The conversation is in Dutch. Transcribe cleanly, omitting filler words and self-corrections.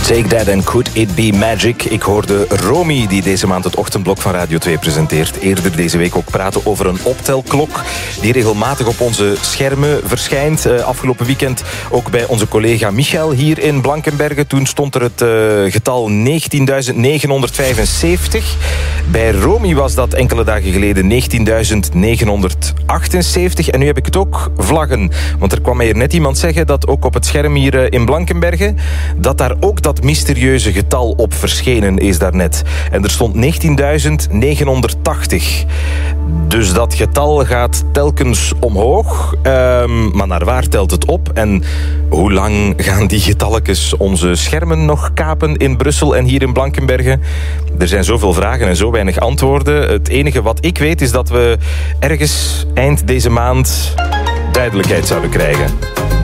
Take That and Could It Be Magic. Ik hoorde Romy, die deze maand het ochtendblok van Radio 2 presenteert. Eerder deze week ook praten over een optelklok die regelmatig op onze schermen verschijnt. Afgelopen weekend ook bij onze collega Michel hier in Blankenberge. Toen stond er het getal 19.975. Bij Romy was dat enkele dagen geleden 19.978. En nu heb ik het ook vlaggen. Want er kwam mij hier net iemand zeggen dat ook op het scherm hier in Blankenberge, dat daar ook dat mysterieuze getal op verschenen is daarnet. En er stond 19.980. Dus dat getal gaat telkens omhoog. Maar naar waar telt het op? En hoe lang gaan die getalletjes onze schermen nog kapen in Brussel en hier in Blankenberge? Er zijn zoveel vragen en zo weinig antwoorden. Het enige wat ik weet is dat we ergens eind deze maand duidelijkheid zouden krijgen.